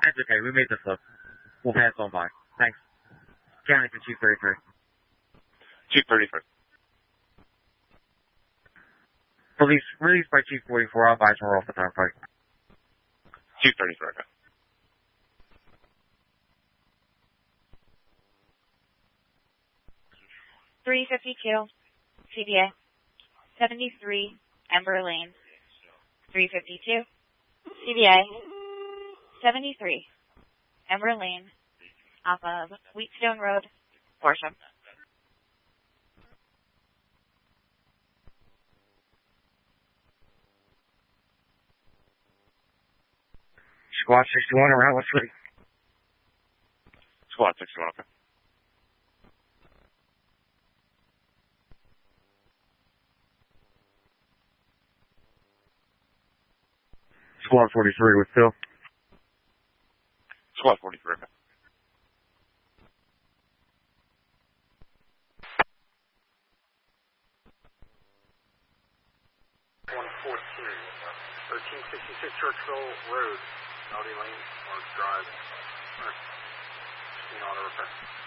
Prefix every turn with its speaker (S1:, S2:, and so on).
S1: That's okay. We made this look. We'll pass on by. Thanks. County to Chief 33.
S2: Chief 33.
S1: Police released by Chief 44. I'll advise more off the turnpike.
S2: Chief 33. Okay.
S3: .352, CBA, 73, Ember Lane. 352, CBA, 73, Ember Lane, off of Wheatstone Road, Horsham.
S1: Squad 61 around West City.
S2: Squad 61, okay.
S1: Squad 43 with Phil.
S2: Squad 43, okay.
S4: .1366 Churchville Road, Melody Lane, Orange Drive. Auto repair.